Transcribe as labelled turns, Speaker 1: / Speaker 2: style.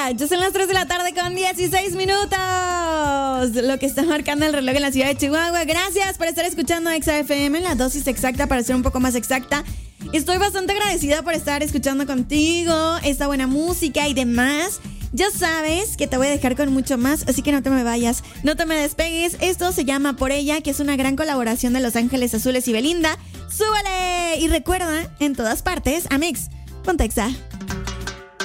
Speaker 1: Ya son las 3 de la tarde con 16 minutos. Lo que está marcando el reloj en la ciudad de Chihuahua. Gracias por estar escuchando Exa FM, la dosis exacta para ser un poco más exacta. Estoy bastante agradecida por estar escuchando contigo esta buena música y demás. Ya sabes que te voy a dejar con mucho más, así que no te me vayas, no te me despegues. Esto se llama Por Ella, que es una gran colaboración de Los Ángeles Azules y Belinda. ¡Súbale! Y recuerda, en todas partes, Amix, ponte Exa.